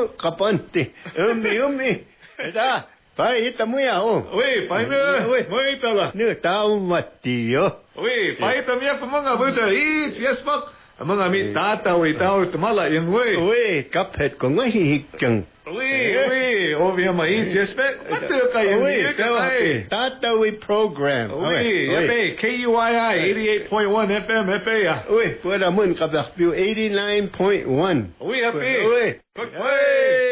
kapanti. Umi. Eda, pai tamuya o. Oi, pai na. Oi, moi tala. Nu tao mati yo. Oi, pai tamia pa mga buta. Yes mak. Mga mi tata oi tao tamala yung oi. Oi, kaphet ko ngahihikang. Oi, ovia mai yes mak. Matu kayo. Oi, tata oi program. Oi, FA KUII 88.1 FM FA. Oi, pura mun kabak 89.1. Oi, FA. Oi. Oi.